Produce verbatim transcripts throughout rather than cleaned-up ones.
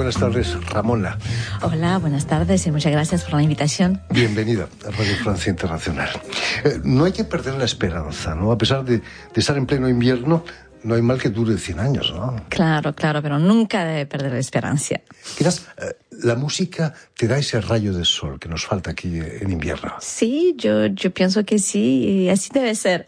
buenas tardes, Ramona. Hola, buenas tardes y muchas gracias por la invitación. Bienvenida a Radio Francia Internacional. Eh, no hay que perder la esperanza, ¿no? A pesar de, de estar en pleno invierno, no hay mal que dure cien años, ¿no? Claro, claro, pero nunca debe perder la esperanza. Quizás eh, la música te da ese rayo de sol que nos falta aquí en invierno. Sí, yo, yo pienso que sí, y así debe ser.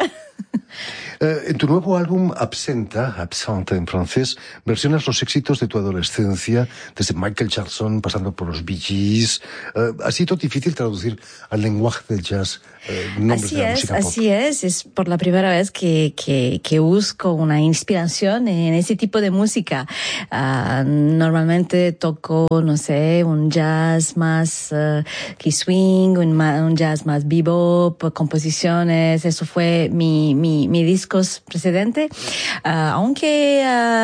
Eh, en tu nuevo álbum Absenta, Absente en francés, versionas los éxitos de tu adolescencia, desde Michael Jackson, pasando por los Bee Gees. Eh, ha sido difícil traducir al lenguaje del jazz eh, nombres así de la es, música pop. Así es, es por la primera vez que, que, que busco una inspiración en ese tipo de música. Uh, normalmente toco, no sé, un jazz más uh, que swing, un, un jazz más bebop, composiciones, eso fue mi, mi, mi disco precedente, uh, aunque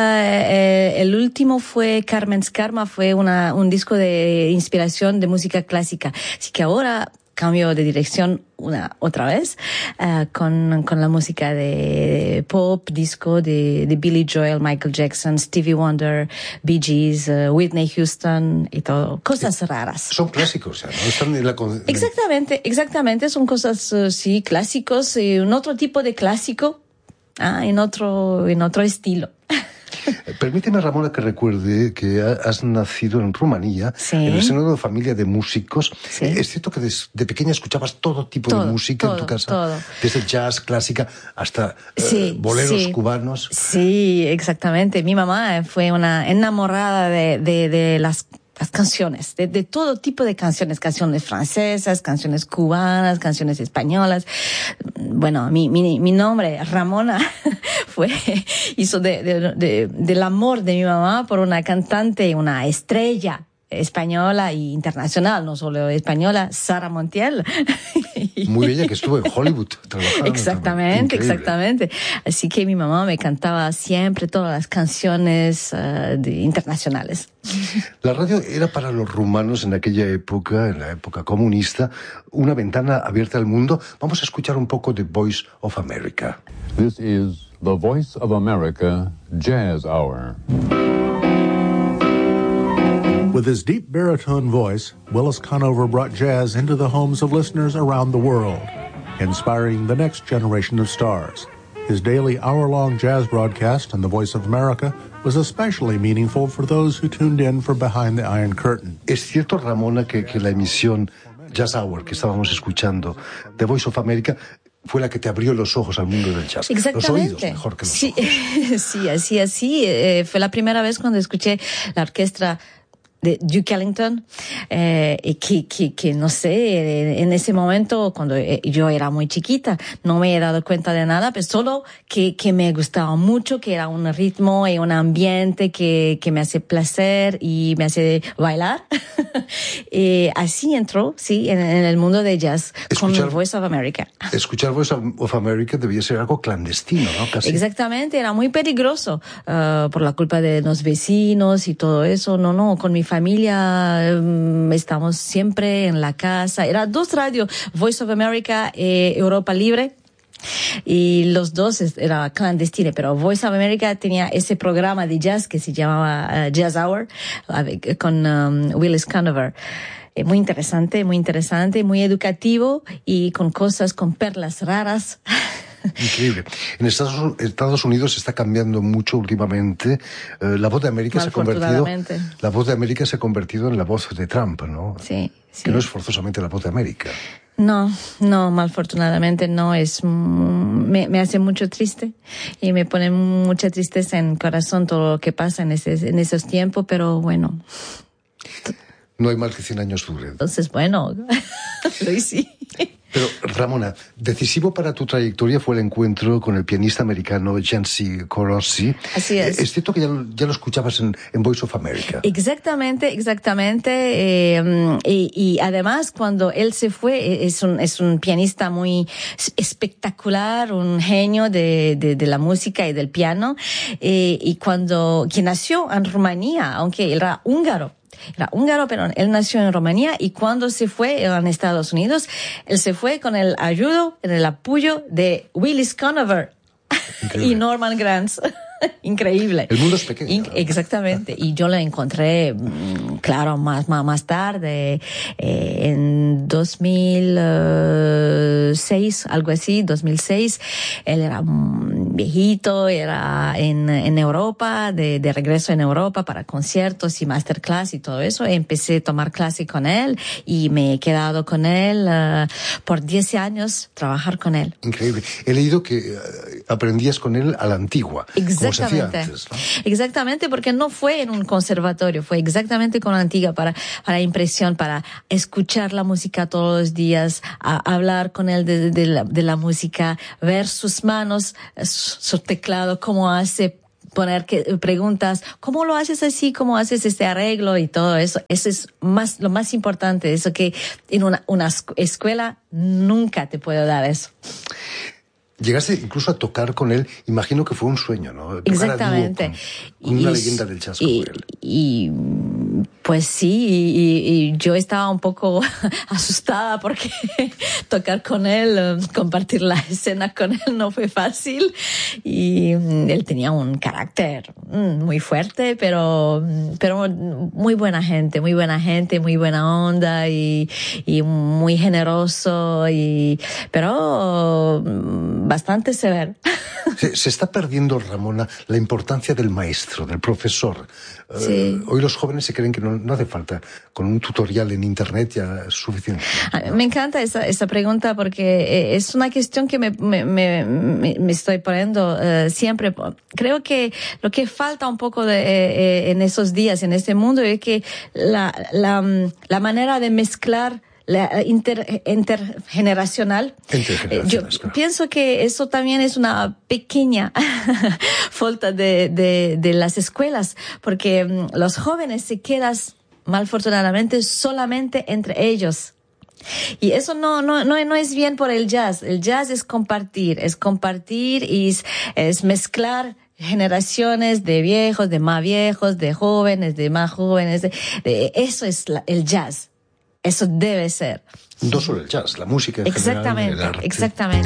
uh, el último fue Carmen's Karma, fue una, un disco de inspiración de música clásica, así que ahora cambio de dirección una otra vez uh, con con la música de pop, disco de, de Billy Joel, Michael Jackson, Stevie Wonder, Bee Gees, uh, Whitney Houston y todo, cosas raras. Son clásicos, ¿no? Están en la con... Exactamente, exactamente, son cosas uh, sí clásicos y un otro tipo de clásico. Ah, en otro, en otro estilo. Permíteme, Ramona, que recuerde que has nacido en Rumanía, sí. en el seno de una familia de músicos. Sí. Es cierto que de pequeña escuchabas todo tipo todo, de música todo, en tu casa, todo. desde jazz, clásica, hasta sí, eh, boleros sí. cubanos. Sí, exactamente. Mi mamá fue una enamorada de, de, de las las canciones, de, de todo tipo de canciones, canciones francesas, canciones cubanas, canciones españolas. Bueno, mi, mi, mi nombre, Ramona, fue, hizo de, de, de, del amor de mi mamá por una cantante, una estrella española e internacional, no solo española, Sara Montiel. Muy bella, que estuvo en Hollywood trabajando. Exactamente, exactamente. Así que mi mamá me cantaba siempre todas las canciones uh, de, internacionales. La radio era para los rumanos en aquella época, en la época comunista, una ventana abierta al mundo. Vamos a escuchar un poco de Voice of America. This is the Voice of America Jazz Hour. With his deep baritone voice, Willis Conover brought jazz into the homes of listeners around the world, inspiring the next generation of stars. His daily hour-long jazz broadcast on the Voice of America was especially meaningful for those who tuned in for Behind the Iron Curtain. Es cierto, Ramona, que, que la emisión Jazz Hour que estábamos escuchando, The Voice of America, fue la que te abrió los ojos al mundo del jazz. Exactamente. Los oídos mejor que los sí, ojos. Sí, así, así. Eh, fue la primera vez cuando escuché la orquesta de Duke Ellington, eh, que, que, que no sé, en ese momento, cuando yo era muy chiquita, no me he dado cuenta de nada, pero solo que, que me gustaba mucho, que era un ritmo y un ambiente que, que me hace placer y me hace bailar. Y así entró, sí, en, en el mundo de jazz, escuchar, con Voice of America. Escuchar Voice of America debía ser algo clandestino, ¿no? Casi. Exactamente, era muy peligroso, uh, por la culpa de los vecinos y todo eso. No, no, con mi familia um, estamos siempre en la casa. Era dos radios, Voice of America y Europa Libre. Y los dos era clandestino, pero Voice of America tenía ese programa de jazz que se llamaba uh, Jazz Hour uh, con um, Willis Conover. Eh, muy interesante, muy interesante, muy educativo y con cosas, con perlas raras. Increíble. En Estados, Estados Unidos se está cambiando mucho últimamente. Eh, la voz de América se ha convertido, la voz de América se ha convertido en la voz de Trump, ¿no? Sí, sí. Que no es forzosamente la voz de América. No, no, malfortunadamente no es, me, me hace mucho triste y me pone mucha tristeza en el corazón todo lo que pasa en, ese, en esos tiempos, pero bueno. No hay mal que cien años dure. Entonces, bueno, lo sí. Pero, Ramona, decisivo para tu trayectoria fue el encuentro con el pianista americano Jancy Corozzi. Así es. Es cierto que ya lo, ya lo escuchabas en, en Voice of America. Exactamente, exactamente. Eh, y, y además, cuando él se fue, es un, es un pianista muy espectacular, un genio de, de, de la música y del piano. Eh, y cuando, que nació en Rumanía, aunque era húngaro. Era húngaro, pero él nació en Rumanía y cuando se fue a Estados Unidos, él se fue con el ayudo, el apoyo de Willis Conover y Norman Granz. Increíble. El mundo es pequeño. In- exactamente. Y yo lo encontré, claro, más, más, más tarde, eh, en dos mil seis, algo así, dos mil seis. Él era un viejito, era en, en Europa, de, de regreso en Europa para conciertos y masterclass y todo eso. Empecé a tomar clase con él y me he quedado con él uh, por diez años, trabajar con él. Increíble. He leído que uh, aprendías con él a la antigua. Como se hacía antes, ¿no? Exactamente, porque no fue en un conservatorio, fue exactamente con la antigua para, para impresión, para escuchar la música todos los días, a, hablar con él de, de, la, de la música, ver sus manos, su, su teclado, cómo hace, poner que, preguntas, ¿cómo lo haces así? ¿Cómo haces este arreglo? Y todo eso. Eso es más, lo más importante, eso que en una, una escuela nunca te puedo dar eso. Llegaste incluso a tocar con él, imagino que fue un sueño, ¿no? Tocar Exactamente. A dúo con, con y, una leyenda del jazz y, como él. Y, pues sí, y, y yo estaba un poco asustada porque tocar con él, compartir la escena con él no fue fácil. Y él tenía un carácter muy fuerte, pero, pero muy buena gente, muy buena gente, muy buena onda y, y muy generoso, y, pero bastante severo. Se, se está perdiendo, Ramona, la importancia del maestro, del profesor. Sí. Uh, hoy los jóvenes se creen que no, no hace falta, con un tutorial en internet ya es suficiente, ¿no? Me encanta esa, esa pregunta porque es una cuestión que me, me, me, me estoy poniendo uh, siempre. Creo que lo que falta un poco de, eh, en esos días, en este mundo, es que la, la, la manera de mezclar la inter, intergeneracional. Intergeneracional, Yo claro. pienso que eso también es una pequeña falta de, de, de las escuelas, porque um, los jóvenes se quedan, malfortunadamente, solamente entre ellos. Y eso no, no, no, no es bien por el jazz. El jazz es compartir, es compartir y es, es mezclar generaciones de viejos, de más viejos, de jóvenes, de más jóvenes. De, de, eso es la, el jazz. Eso debe ser. No solo el jazz, la música en exactamente, general, el arte. Exactamente.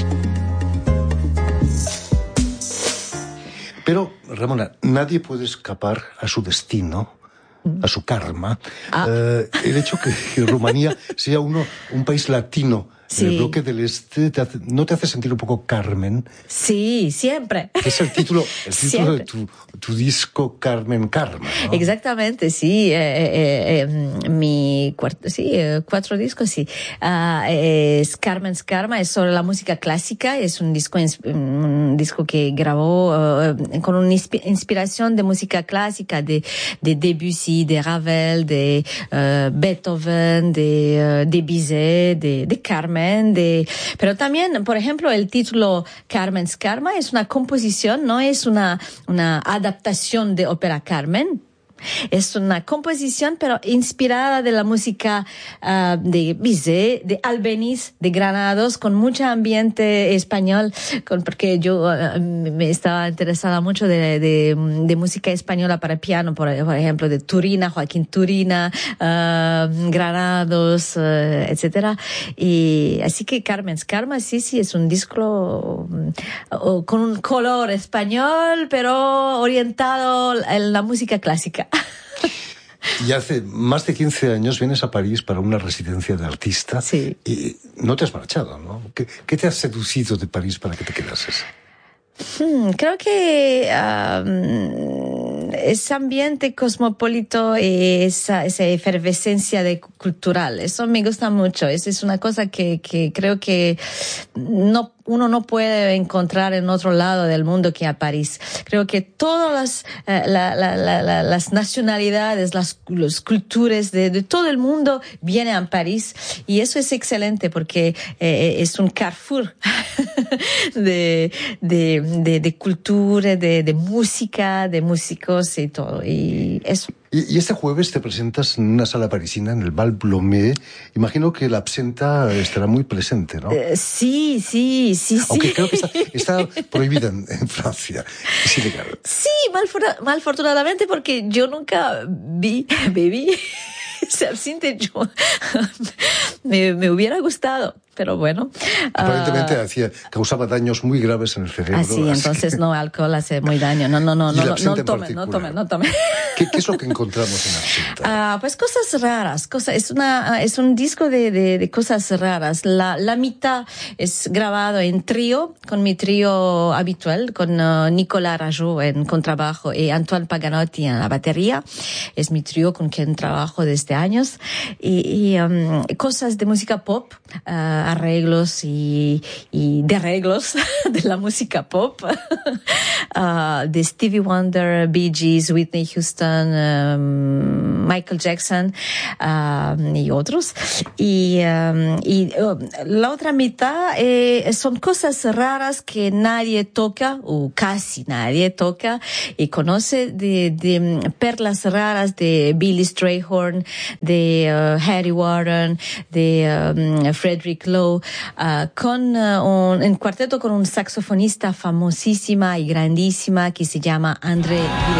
Pero, Ramona, nadie puede escapar a su destino, a su karma. Ah. Eh, el hecho que Rumanía sea uno, un país latino, sí, en el bloque del este, te hace, ¿no te hace sentir un poco Carmen? Sí, siempre. Que es el título, el título de tu, tu disco Carmen Karma, ¿no? Exactamente, sí. Eh, eh, eh, mi cuarto, sí, eh, cuatro discos, sí. Uh, es Carmen's Karma, es sobre la música clásica, es un disco, un disco que grabó uh, con una inspiración de música clásica, de, de Debussy, de Ravel, de uh, Beethoven, de, uh, de Bizet, de, de Carmen. De, pero también, por ejemplo, el título Carmen's Karma es una composición, no es una, una adaptación de ópera Carmen. Es una composición, pero inspirada de la música uh, de Bizet, de Albéniz, de Granados, con mucho ambiente español, con, porque yo uh, me estaba interesada mucho de, de, de música española para piano, por, por ejemplo, de Turina, Joaquín Turina, uh, Granados, uh, etcétera. Y así que Carmen's Karma, sí, sí, es un disco uh, con un color español, pero orientado en la música clásica. Y hace más de quince años vienes a París para una residencia de artista. Sí. Y no te has marchado, ¿no? ¿Qué, qué te has seducido de París para que te quedases? Hmm, creo que um, ese ambiente cosmopolito y esa, esa efervescencia de cultural, eso me gusta mucho. Esa es una cosa que, que creo que no uno no puede encontrar en otro lado del mundo que a París. Creo que todas las, eh, la, la, la, la, las nacionalidades, las, las culturas de, de todo el mundo vienen a París, y eso es excelente porque eh, es un carrefour de, de, de, de cultura, de, de música, de músicos y todo. Y eso. Y, y este jueves te presentas en una sala parisina, en el Bal Blomet. Imagino que la absenta estará muy presente, ¿no? Uh, sí, sí, sí, Aunque sí. creo que está, está prohibida en, en Francia. Es ilegal. Sí, malfortunadamente, porque yo nunca vi, bebí ese absinte. Yo, me, me hubiera gustado. pero bueno. Aparentemente uh, hacía, causaba daños muy graves en el cerebro. Así, así entonces que... no, alcohol hace muy daño. No, no, no, no, no, no tome, no tome, no tome. ¿Qué, ¿Qué es lo que encontramos en Absenta? Uh, pues cosas raras, cosa, es una, es un disco de, de, de cosas raras. La, la mitad es grabado en trío, con mi trío habitual, con uh, Nicolas Rajot en contrabajo y Antoine Paganotti en la batería. Es mi trío con quien trabajo desde años. Y, y um, cosas de música pop, uh, arreglos y, y de arreglos de la música pop, uh, de Stevie Wonder, Bee Gees, Whitney Houston, um, Michael Jackson uh, y otros. Y, um, y uh, la otra mitad eh, son cosas raras que nadie toca, o casi nadie toca, y conoce de, de perlas raras de Billy Strayhorn, de uh, Harry Warren, de um, Frederick Lowe, uh, con uh, un, en cuarteto con un saxofonista famosísima y grandísima que se llama André